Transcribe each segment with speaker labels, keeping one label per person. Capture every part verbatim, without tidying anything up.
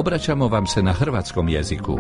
Speaker 1: Obraćamo vam se na hrvatskom jeziku.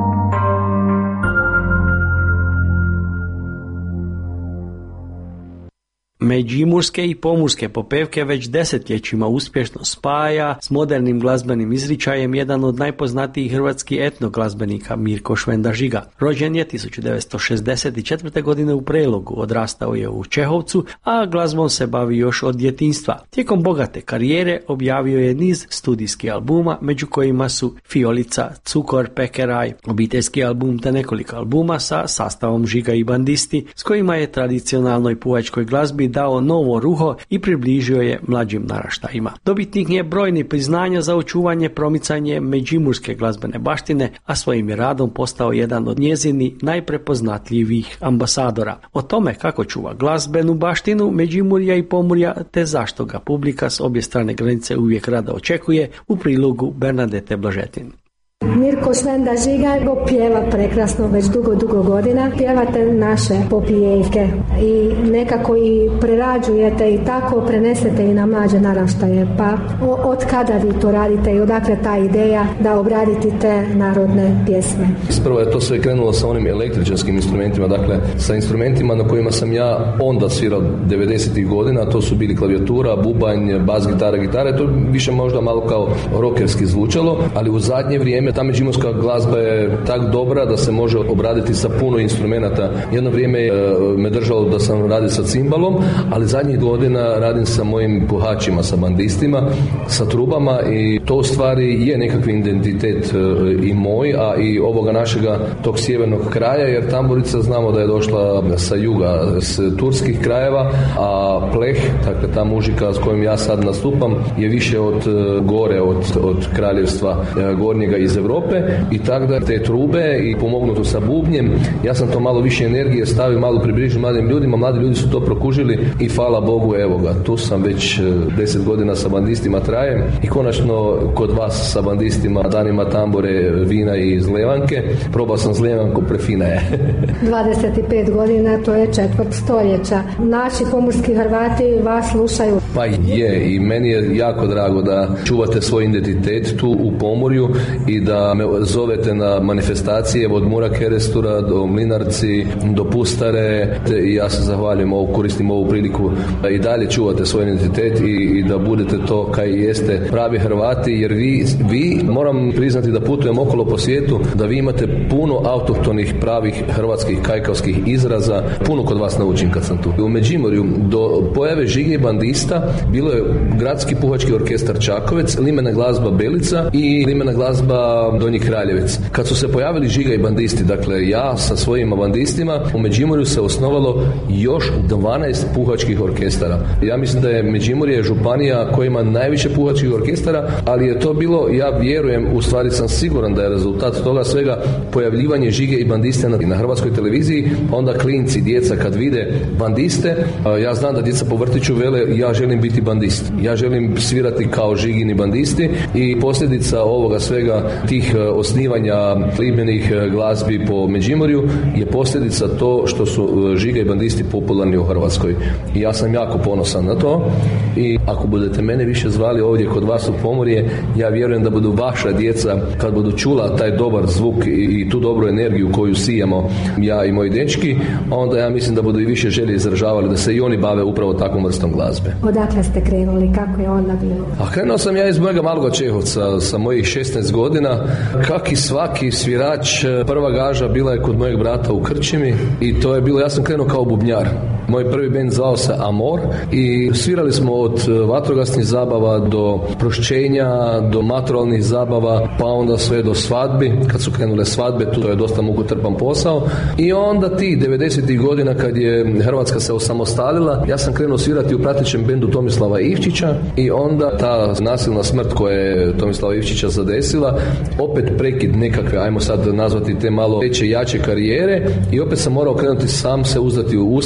Speaker 2: Međimurske i pomurske popevke već desetljećima uspješno spaja s modernim glazbenim izričajem jedan od najpoznatijih hrvatskih etnoglazbenika Mirko Švenda Žiga. Rođen je tisuću devetsto šezdeset četvrte. godine u Prelogu, odrastao je u Čehovcu, a glazbom se bavi još od djetinjstva. Tijekom bogate karijere objavio je niz studijskih albuma, među kojima su Fiolica, Cukor, Pekeraj, obiteljski album te nekoliko albuma sa sastavom Žiga i bandisti, s kojima je tradicionalnoj puhačkoj glazbi dao novo ruho i približio je mlađim naraštajima. Dobitnik je brojni priznanja za očuvanje, promicanje međimurske glazbene baštine, a svojim je radom postao jedan od njezini najprepoznatljivijih ambasadora. O tome kako čuva glazbenu baštinu Međimurja i Pomurja, te zašto ga publika s obje strane granice uvijek rado očekuje, u prilogu Bernadete Blažetin.
Speaker 3: Mirko Švenda Žiga go pjeva prekrasno već dugo, dugo godina. Pjevate naše popijevke i nekako i prerađujete i tako prenesete i na mlađe naraštaje. Pa od kada vi to radite i odakle ta ideja da obradite te narodne pjesme?
Speaker 4: Prvo je to sve krenulo sa onim električanskim instrumentima, dakle sa instrumentima na kojima sam ja onda svirao devedesetih godina, to su bili klavijatura, bubanj, bas gitara, gitara, to više možda malo kao rockerski zvučalo, ali u zadnje vrijeme ta međimurska glazba je tak dobra da se može obraditi sa puno instrumenata. Jedno vrijeme me držalo da sam radio sa cimbalom, ali zadnjih godina radim sa mojim puhačima, sa bandistima, sa trubama i to u stvari je nekakvi identitet i moj, a i ovoga našega tog sjevernog kraja, jer tamburica znamo da je došla sa juga, s turskih krajeva, a pleh, dakle ta muzika s kojom ja sad nastupam, je više od gore, od, od kraljevstva gornjega iz Europe i tako da te trube i pomognuto sa bubnjem, ja sam to malo više energije stavio, malo približio mladim ljudima, mladi ljudi su to prokužili i hvala Bogu, evo ga, tu sam već deset godina sa bandistima trajem i konačno kod vas sa bandistima danima tambore, vina i zlevanke, probao sam zlevanku, prefina je.
Speaker 3: dvadeset pet godina, to je četvrt stoljeća. Naši pomorski Hrvati vas slušaju.
Speaker 4: Pa je, i meni je jako drago da čuvate svoj identitet tu u Pomorju i da me zovete na manifestacije od Mura Kerestura do Mlinarci, do Pustare i ja se zahvaljujem, ovo, koristim ovu priliku da i dalje čuvate svoj identitet i, i da budete to kaj jeste pravi Hrvati, jer vi, vi moram priznati da putujem okolo po svijetu, da vi imate puno autohtonih pravih hrvatskih kajkavskih izraza, puno kod vas naučim kad sam tu. U Međimurju do pojave Žige i bandista bilo je Gradski puhački orkestar Čakovec, limena glazba Belica i limena glazba Donji Kraljevec. Kad su se pojavili Žiga i bandisti, dakle ja sa svojim bandistima, u Međimurju se osnovalo još dvanaest puhačkih orkestara. Ja mislim da je Međimurje županija koja ima najviše puhačkih orkestara, ali je to bilo, ja vjerujem, u stvari sam siguran da je rezultat toga svega pojavljivanje Žige i bandiste na, na hrvatskoj televiziji, pa onda klinci, djeca kad vide bandiste, ja znam da djeca po vrtiću vele ja želim biti bandist, ja želim svirati kao Žigini bandisti i posljedica ovoga svega tih osnivanja limenih glazbi po Međimurju je posljedica to što su Žiga i bandisti popularni u Hrvatskoj. I ja sam jako ponosan na to i ako budete mene više zvali ovdje kod vas u Pomorje, ja vjerujem da budu vaša djeca, kad budu čula taj dobar zvuk i, i tu dobru energiju koju sijemo ja i moji dečki, onda ja mislim da budu i više želje izražavali da se i oni bave upravo takvom vrstom glazbe.
Speaker 3: Odakle ste krenuli, kako je onda bilo?
Speaker 4: A krenuo sam ja iz mojega maloga Čehovca sa mojih šesnaest godina. Kak i svaki svirač, prva gaža bila je kod mojeg brata u Krčimi i to je bilo, ja sam krenuo kao bubnjar. Moj prvi bend zvao se Amor i svirali smo od vatrogasnih zabava do prošćenja, do maturalnih zabava, pa onda sve do svadbi. Kad su krenule svadbe, tu je dosta mukotrpan posao. I onda ti devedesetih godina kad je Hrvatska se osamostalila, ja sam krenuo svirati u pratećem bendu Tomislava Ivčića i onda ta nasilna smrt koja je Tomislava Ivčića zadesila, opet prekid nekakve, ajmo sad nazvati te malo veće, jače karijere i opet sam morao krenuti sam se uzdati u use i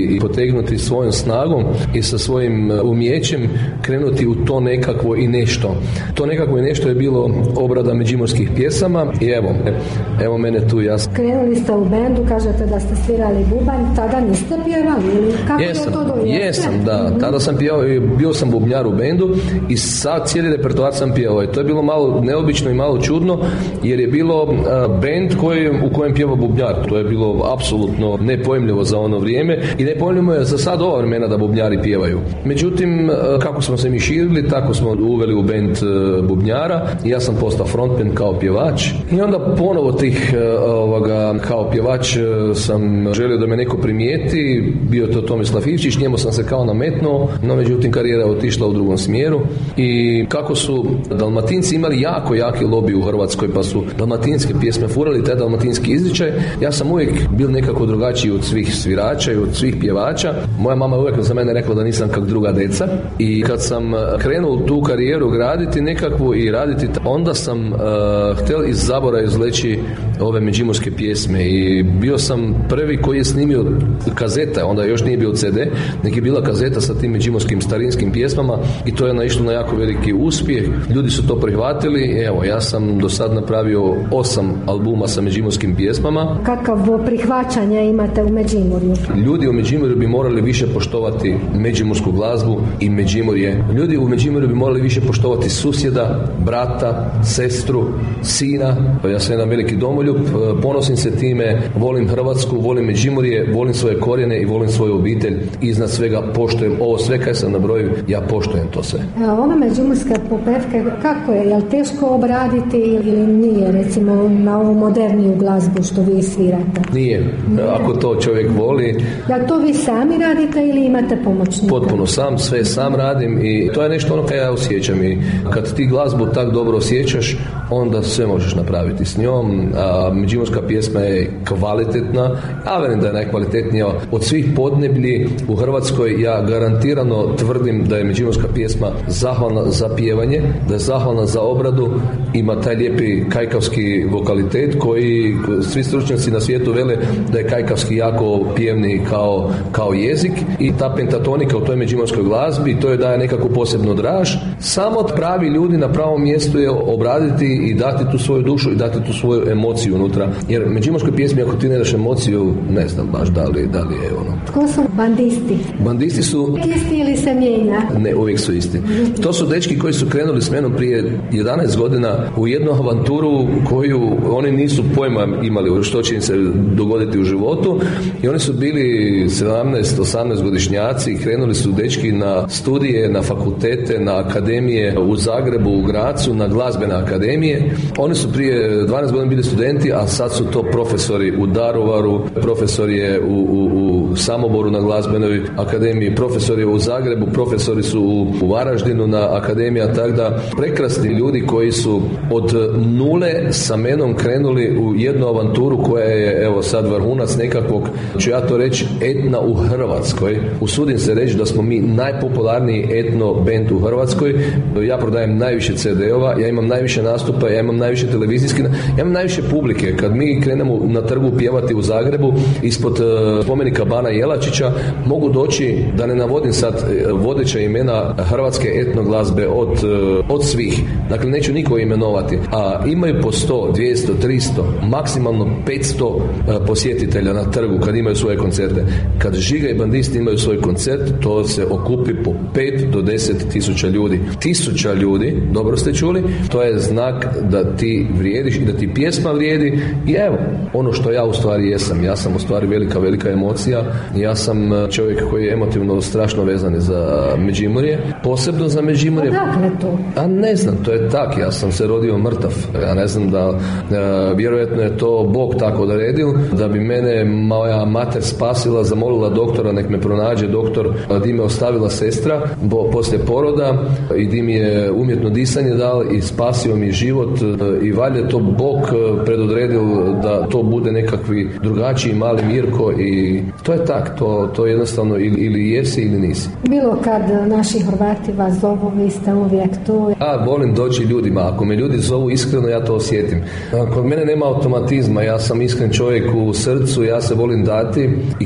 Speaker 4: i potegnuti svojom snagom i sa svojim umjećem krenuti u to nekakvo i nešto. To nekakvo i nešto je bilo obrada međimurskih pjesama i evo, evo mene tu jasno.
Speaker 3: Krenuli ste u bendu, kažete da ste svirali bubanj, tada niste pjevali ili kako
Speaker 4: jesam,
Speaker 3: je to dojeste?
Speaker 4: Jesam, da,
Speaker 3: mm-hmm.
Speaker 4: tada sam pjevao, bio sam bubnjar u bendu i sad cijeli repertoar sam pjevao i to je bilo malo neobično i malo čudno jer je bilo uh, bend koji, u kojem pjeva bubnjar. To je bilo apsolutno nepojmljivo za ono vrijeme i nepojmljivo je za sad ova vremena da bubnjari pjevaju. Međutim, uh, kako smo se mi širili, tako smo uveli u bend uh, bubnjara i ja sam postao frontman kao pjevač i onda ponovo tih uh, ovoga, kao pjevač uh, sam želio da me neko primijeti, bio to Tomislav Ivčić, njemu sam se kao nametnuo, no međutim karijera je otišla u drugom smjeru i kako su Dalmatinci imali jako jaki lobby u Hrvatskoj pa su dalmatinske pjesme furali, taj dalmatinski izričaj, ja sam uvijek bil nekako drugačiji od svih svirača i od svih pjevača. Moja mama uvijek za mene rekla da nisam kak druga deca i kad sam krenuo tu karijeru graditi nekakvu i raditi, onda sam uh, htio iz zabora izleći ove međimurske pjesme i bio sam prvi koji je snimio kazeta, onda još nije bio ce de, nek je bila kazeta sa tim međimurskim starinskim pjesmama i to je naišlo na jako veliki uspjeh. Ljudi su to prihvatili. Evo, ja sam do sad napravio osam albuma sa međimurskim pjesmama.
Speaker 3: Kakav prihvaćanje imate u Međimurju?
Speaker 4: Ljudi u Međimurju bi morali više poštovati međimursku glazbu i Međimurje. Ljudi u Međimurju bi morali više poštovati susjeda, brata, sestru, sina. Ja sam jedan veliki domoljub, ponosim se time, volim Hrvatsku, volim Međimurje, volim svoje korijene i volim svoju obitelj i iznad svega poštujem ovo sve kaj sam nabrojio, ja poštujem to sve.
Speaker 3: Ove međimurske popevke, kako je? Je li teško obraditi ili nije, recimo na ovu moderniju glazbu što vi svirate?
Speaker 4: Nije, ako to čovjek voli.
Speaker 3: Da to vi sami radite ili imate pomoćnika?
Speaker 4: Potpuno sam, sve sam radim i to je nešto ono kaj ja osjećam i kad ti glazbu tak dobro osjećaš, onda sve možeš napraviti s njom. A međimurska pjesma je kvalitetna, a velim da je najkvalitetnija od svih podneblji u Hrvatskoj. Ja garantirano tvrdim da je međimurska pjesma zahvalna za pjevanje, da je zahvalna za obradu, ima taj lijepi kajkavski vokalitet koji svi stručnjaci na svijetu vele da je kajkavski jako pjevni kao, kao jezik i ta pentatonika u toj međimurskoj glazbi, to je daje nekakvu posebnu draž. Samo pravi ljudi na pravom mjestu je obraditi i dati tu svoju dušu i dati tu svoju emociju unutra. Jer međimurskoj pjesmi ako ti ne daš emociju, ne znam baš da li, da li je ono.
Speaker 3: Tko su bandisti?
Speaker 4: Bandisti su...
Speaker 3: Isti ili se mijenja?
Speaker 4: Ne, uvijek su isti. To su dečki koji su krenuli s menom prije jedanaest godina u jednu avanturu koju oni nisu pojma imali što će im se dogoditi u životu i oni su bili sedamnaest osamnaest godišnjaci i krenuli su dečki na studije, na fakultete, na akademije u Zagrebu, u Gracu, na glazbene akademije. Oni su prije dvanaest godina bili studenti, a sad su to profesori u Daruvaru, profesor je u, u, u Samoboru na glazbenoj akademiji, profesor je u Zagrebu, profesori su u, u Varaždinu na akademija, tako da prekrasni ljudi koji su od nule sa menom krenuli u jednu avanturu koja je evo sad vrhunac nekakvog, ću ja to reći, etna u Hrvatskoj. Usudim se reći da smo mi najpopularniji etno band u Hrvatskoj. Ja prodajem najviše ce de-ova, ja imam najviše nastupa, ja imam najviše televizijskih, ja imam najviše publike. Kad mi krenemo na trgu pjevati u Zagrebu ispod uh, spomenika Bana Jelačića, mogu doći, da ne navodim sad uh, vodeća imena hrvatske etno glazbe od, uh, od svih. Dakle, neću niko imenovati. A imaju po sto, dvjesto, tristo, maksimalno petsto uh, posjetitelja na trgu kad imaju svoje koncerte. Kad Žiga i Bandisti imaju svoj koncert, to se okupi po pet do deset tisuća ljudi. Tisuća ljudi, dobro ste čuli, to je znak da ti vrijediš i da ti pjesma vrijedi i evo, ono što ja u stvari jesam. Ja sam u stvari velika, velika emocija. Ja sam čovjek koji je emotivno strašno vezan za Međimurje, posebno za Međimurje.
Speaker 3: Odakle to?
Speaker 4: A ne znam, to je tak, ja sam se rodio mrtav. Ja ne znam da, e, vjerojatno je to Bog tako odredio, da bi mene moja mater spasila, zamolila doktora, nek me pronađe doktor, di me ostavila sestra bo, poslije poroda i di mi je umjetno disanje dal i spasio mi život i valjda to Bog predodredio da to bude nekakvi drugačiji mali Mirko i to je tak, to, to jednostavno ili, ili jesi ili nisi.
Speaker 3: Bilo kad naši Hrvati vas zovu, vi ste uvijek tu.
Speaker 4: A, volim doći ljudima, ako me ljudi zovu iskreno, ja to osjetim. Kod mene nema automatizma, ja sam iskren čovjek u srcu, ja se volim dati i kad publika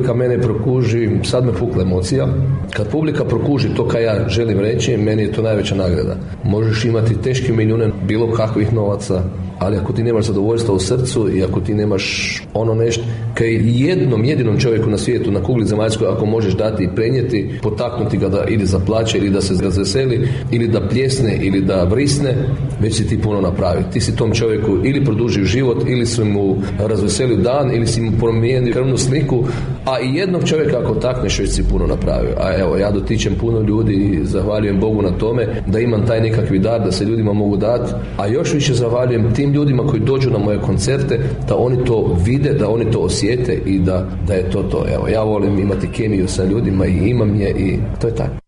Speaker 4: publika mene prokuži, sad me pukla emocija. Kad publika prokuži to kaj ja želim reći, meni je to najveća nagrada. Možeš imati teške milijune bilo kakvih novaca, ali ako ti nemaš zadovoljstva u srcu i ako ti nemaš ono nešto kaj jednom jedinom čovjeku na svijetu, na kugli zemaljskoj, ako možeš dati i prenijeti, potaknuti ga da ide za plaće ili da se razveseli ili da pljesne ili da vrisne, već si ti puno napravi. Ti si tom čovjeku ili produžio život, ili si mu razveselio dan, ili si mu promijenio krvnu sliku, a i jednog čovjeka ako takneš, već si puno napravio. A evo, ja dotičem puno ljudi i zahvaljujem Bogu na tome da imam taj nekakvi dar da se ljudima mogu dati, a još više zahvaljujem tim ljudima koji dođu na moje koncerte, da oni to vide, da oni to osjete i da, da je to to. Evo, ja volim imati kemiju sa ljudima i imam je i to je tako.